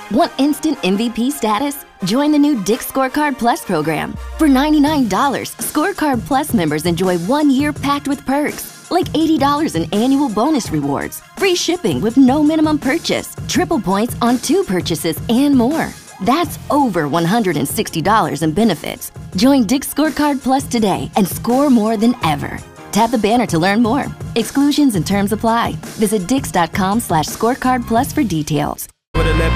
Want instant MVP status? Join the new Dick's Scorecard Plus program. For $99, Scorecard Plus members enjoy 1 year packed with perks, like $80 in annual bonus rewards, free shipping with no minimum purchase, triple points on 2 purchases, and more. That's over $160 in benefits. Join Dick's Scorecard Plus today and score more than ever. Tap the banner to learn more. Exclusions and terms apply. Visit dix.com/scorecardplus for details. With a left